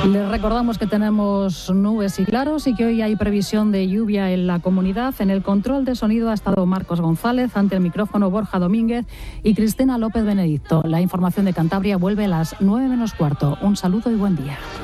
Les recordamos que tenemos nubes y claros y que hoy hay previsión de lluvia en la comunidad. En el control de sonido ha estado Marcos González, ante el micrófono Borja Domínguez y Cristina López Benedicto. La información de Cantabria vuelve a las 9 menos cuarto. Un saludo y buen día.